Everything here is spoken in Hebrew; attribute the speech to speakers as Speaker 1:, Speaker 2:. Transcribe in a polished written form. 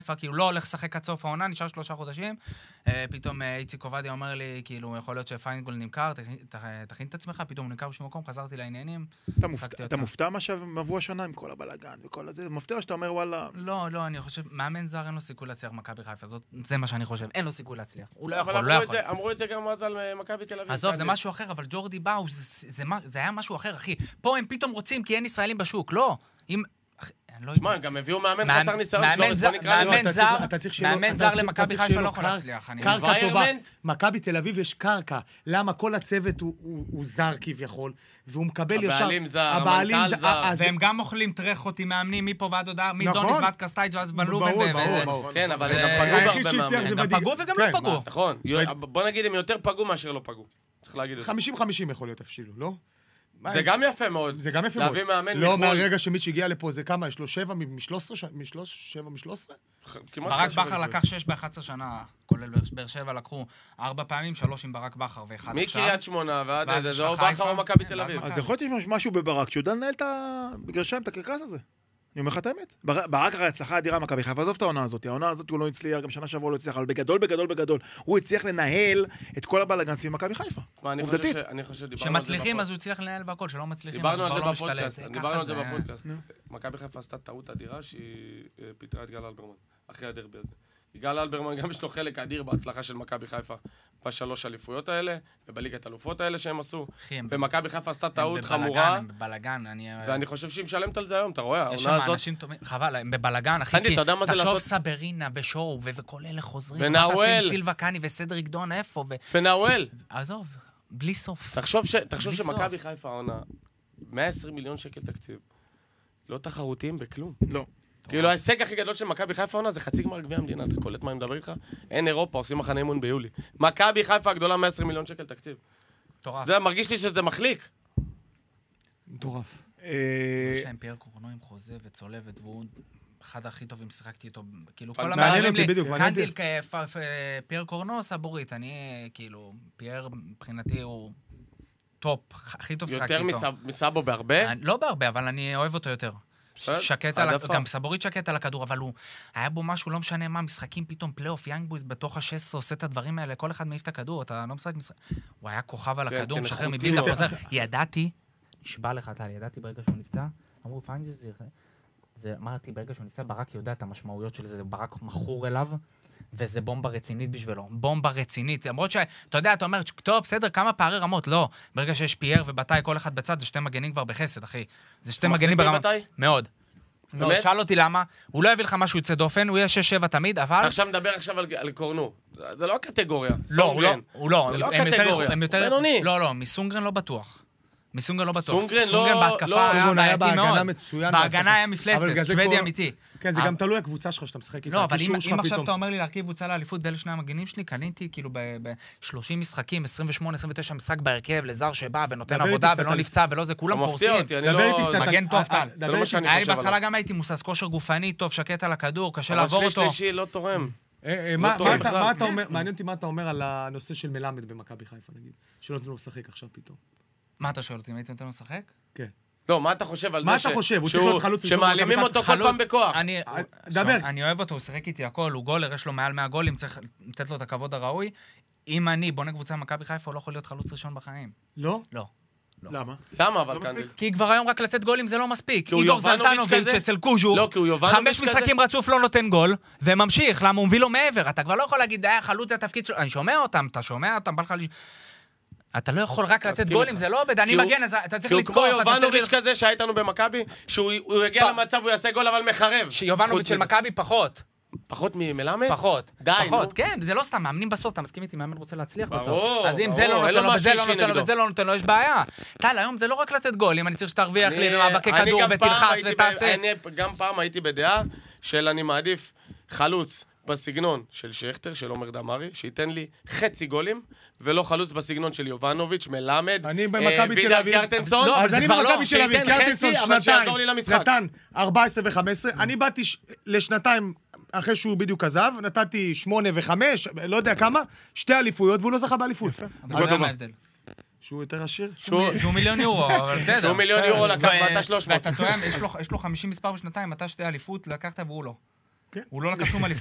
Speaker 1: כאילו לא הולך לשחק עד סוף העונה, נשאר 3 חודשים, פתאום איציק עובדיה אומר לי, כאילו, יכול להיות שפיינגול נמכר, תכין את עצמך, פתאום הוא נמכר בשום מקום, חזרתי לעניינים.
Speaker 2: אתה מופתע מה שמבוא השנה עם כל הבלגן וכל הזה? מופתע שאתה אומר, וואלה...
Speaker 1: לא, אני חושב, מאמן זר אין לו סיכוי להצליח מכבי חיפה, זה מה שאני חושב, אין לו סיכוי להצליח. הוא לא יכול, לא יכול.
Speaker 3: אמרו את זה גם אז על מכבי תל אביב.
Speaker 1: עזוב, זה משהו אחר, אבל ג'ורדי באו, זה היה משהו אחר, אחי. פה הם פתאום רוצים, כי אין ישראלים בשוק, לא.
Speaker 3: שמע, גם הביאו מאמן חסר ניסיון,
Speaker 1: מאמן זר למכבי חיפה לא יכול להצליח.
Speaker 4: קרקע טובה. מכבי תל אביב יש קרקע. למה כל הצוות הוא זר כביכול, והוא מקבל ישר...
Speaker 3: הבעלים זר,
Speaker 1: והם גם אוכלים טרחות עם מאמנים מפה ועד הודעה, מדוניס ועד קסטייץ' ואז ון לובן.
Speaker 4: ברור.
Speaker 3: כן, אבל הם גם פגעו בהרבה מאמנים.
Speaker 1: הם גם פגעו וגם לא פגעו.
Speaker 3: נכון. בוא נגיד, הם יותר פגעו מאשר לא פגעו. צריך להגיד את זה.
Speaker 4: 50-50 יכול להיות אפילו, לא?
Speaker 3: זה גם יפה מאוד.
Speaker 4: זה גם יפה מאוד.
Speaker 3: להביא מאמן
Speaker 4: לא, מהרגע שמיץ' הגיע לפה, זה כמה? יש לו 7 מ-13? 7 מ-13?
Speaker 1: ברק בכר לקח 6 ב-11 שנה, כולל באר שבע לקחו 4 פעמים, 3 עם ברק בכר ו1 עכשיו.
Speaker 3: מקריית שמונה ועד איזה, זה או בכר או מכבי תל אביב.
Speaker 2: אז יכול להיות משהו בברק, שיודע לנהל את הגרשיים, את הקרקס הזה. אני אומר לך את האמת. ברק הרי הצלחה אדירה מכבי חיפה, עזוב את העונה הזאת. העונה הזאת הוא לא הצליח, גם שנה שבוע לא הצליח, אבל בגדול, הוא הצליח לנהל את כל הבלגן סביב מכבי חיפה. עובדתית.
Speaker 1: שמצליחים אז הוא הצליח לנהל והכל, שלא מצליחים אז הוא כבר לא משתלט.
Speaker 3: דיברנו על זה בפודקאסט. מכבי חיפה עשתה טעות אדירה שהיא פיטרה את גל אלברמן, אחרי הדרבי הזה. גל אלברמן גם יש לו חלק אדיר בהצלחה של מכבי חיפה בשלוש אליפויות האלה, ובליגת אלופות האלה שהם עשו. ומכבי חיפה עשתה טעות חמורה.
Speaker 1: הם בבלגן,
Speaker 3: ואני חושב שהיא משלמת על זה היום, אתה רואה?
Speaker 1: יש שם אנשים טובים, חבל, הם בבלגן, אחי, כי תחשוב סברינה ושואו, וכל אלה חוזרים.
Speaker 3: ונאואל.
Speaker 1: סילבה קני וסדריק דון, איפה?
Speaker 3: ונאואל.
Speaker 1: עזוב, בלי סוף.
Speaker 3: תחשוב שמכבי חיפה עונה 120 מיליון שקל תקציב. לא תחרותיים בכלום.
Speaker 2: לא.
Speaker 3: כאילו ההישג הכי גדול של מכבי חיפה עונה זה חצי גמר גביע המדינה, אתה קולט מה אני מדבר איתך? אין אירופה, עושים מחנה אימון ביולי. מכבי חיפה הגדולה 120 מיליון שקל תקציב.
Speaker 1: מטורף.
Speaker 3: זה מרגיש לי שזה מחליק.
Speaker 4: מטורף.
Speaker 1: יש להם פייר קורנו עם חוזה וצולבת, והוא אחד הכי טובים, שיחקתי איתו, כאילו כל המערבים לי, קנדיל פייר קורנו סבורית, אני כאילו, פייר מבחינתי הוא טופ, הכי טוב שיחקתי איתו.
Speaker 3: יותר מסאבו בהרבה?
Speaker 1: לא בהרבה, אבל אני אוהב אותו יותר. שקט על, גם סבורית שקט על הכדור, אבל הוא, היה בו משהו, לא משנה מה, משחקים פתאום, פלייאוף, יאנג בויז בתוך ה-16 עושה את הדברים האלה, כל אחד מעיף את הכדור, אתה לא משחק, הוא היה כוכב על הכדור, משחרר מבלדה, חוזר, ידעתי, נשבע לך טל, ידעתי ברגע שהוא נפצע, אמרו פיינג'זיר, אמרתי ברגע שהוא נפצע, ברק יודע את המשמעויות של זה, ברק מכור אליו, וזה בומבה רצינית בשבילו, בומבה רצינית, למרות שאתה יודע, אתה אומר, טוב, בסדר, כמה פערי רמות, לא, ברגע שיש פייר ובתאי, כל אחד בצד, זה שתי מגנים כבר בחסד, אחי. זה שתי מגנים ברמה. מאוד. שאל אותי למה, הוא לא יביא לך משהו יוצא דופן, הוא יהיה 6-7 תמיד, אבל...
Speaker 3: עכשיו מדבר עכשיו על קורנו, זה לא הקטגוריה.
Speaker 1: לא, הוא לא,
Speaker 3: זה לא הקטגוריה. בינוני.
Speaker 1: לא, מסונגרן לא בטוח. מסונגרן לא בטוח.
Speaker 3: סונגרן
Speaker 1: בהתקפה היה בעייתי מאוד.
Speaker 4: מצוין.
Speaker 1: בהגנה היה מפלצת, שוודי אמיתי.
Speaker 4: כן, זה גם תלוי הקבוצה שלך שאתה משחק איתה.
Speaker 1: לא, אבל אם עכשיו אתה אומר לי להרכיב קבוצה לאליפות ואלה שני המגנים שלי, קניתי כאילו ב-30 משחקים, 28-29 משחק בהרכב, לזר שבא ונותן עבודה ולא נפצע ולא זה, כולם פורסים. מגן טוב טל. אני בהתחלה גם הייתי מוסס כושר גופני, טוב, שקט על הכדור, קשה לעבור אותו.
Speaker 3: אבל שלישי לא תורם.
Speaker 4: מעניין אותי מה אתה אומר על הנושא של מלמד במכבי חיפה, נגיד, שלא נתנו לו לשחק עכשיו פתאום.
Speaker 1: מה אתה שואל אותי, אם הייתי נותן לו לשחק?
Speaker 4: כן.
Speaker 3: לא, מה אתה חושב על זה?
Speaker 4: מה אתה חושב? הוא צריך להיות חלוץ ראשון.
Speaker 3: שמעלימים אותו כל פעם בכוח.
Speaker 1: אני אוהב אותו, הוא שיחק איתי הכל, הוא גולר, יש לו מעל 100 גולים, צריך לתת לו את הכבוד הראוי. אם אני בונה קבוצה במכבי חיפה, הוא לא יכול להיות חלוץ ראשון בחיים.
Speaker 4: לא?
Speaker 1: לא.
Speaker 2: למה?
Speaker 3: למה אבל כאן?
Speaker 1: כי כבר היום רק לתת גולים זה לא מספיק. איגור זלטנוביץ' אצל קוז'וך, 5 משחקים רצוף לא נותן גול, וממשיך, למה הוא מביא לו מעבר. אתה כבר לא יכול להגיד, חלוץ זה התפקיד שלו. אני שומע אותם, אתה שומע אותם, בא לך אתה לא יכול רק לתת גולים, זה לא עובד, אני מגן, אתה צריך לתקוף,
Speaker 3: כמו יובנוביץ' כזה שהיה איתנו במכבי, שהוא יגיע למצב, הוא יעשה גול, אבל מחרב.
Speaker 1: שיובנוביץ' של מכבי פחות.
Speaker 3: פחות ממלמד?
Speaker 1: פחות.
Speaker 3: די,
Speaker 1: פחות, כן, זה לא סתם, מאמנים בסוף, אתה מסכים איתי, מאמן רוצה להצליח בסוף.
Speaker 3: ברור,
Speaker 1: אז אם זה לא נותן לו, וזה לא נותן לו, וזה לא נותן לו, יש בעיה. טל, היום זה לא רק לתת גולים, אני צריך שתרוויח לי במאבקי כדור ותלחץ ותעשה.
Speaker 3: אני גם פעם הייתי בדעה של אני מעדיף חלוץ בסגנון של שכטר, של עומר דמרי, שייתן לי חצי גולים, ולא חלוץ בסגנון של יובנוביץ', מלמד,
Speaker 4: אני במכבי תל אביב.
Speaker 3: קיארטנסון.
Speaker 4: אז אני במכבי תל אביב, קיארטנסון נתן 14 ו-15, אני באתי לשנתיים אחרי שהוא בדיוק עזב, נתתי 8 ו-5, לא יודע כמה, 2 אליפויות, והוא לא זכה באליפות.
Speaker 1: אבל זה מה ההבדל.
Speaker 4: שהוא יותר עשיר?
Speaker 1: שהוא 1,000,000 יורו, אבל בסדר.
Speaker 3: שהוא 1,000,000 יורו לקח, ואתה 300.
Speaker 1: ואתה טועם, יש לו 50 מספר בשנתיים, אתה 2 אליפות, לקחת והוא לא. הוא לא לקח שום אליפות.